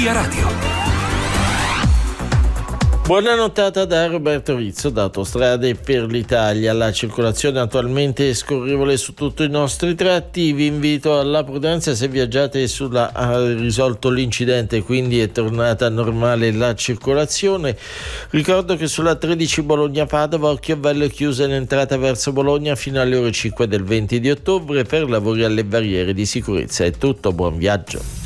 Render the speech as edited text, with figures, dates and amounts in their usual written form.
Via Radio. Buona nottata da Roberto Rizzo da Autostrade per l'Italia. La circolazione attualmente è scorrevole su tutti i nostri tratti. Vi invito alla prudenza se viaggiate ha risolto l'incidente, quindi è tornata normale la circolazione. Ricordo che sulla 13 Bologna-Padova Occhiavello è chiusa in entrata verso Bologna fino alle ore 5 del 20 di ottobre per lavori alle barriere di sicurezza. È tutto, buon viaggio.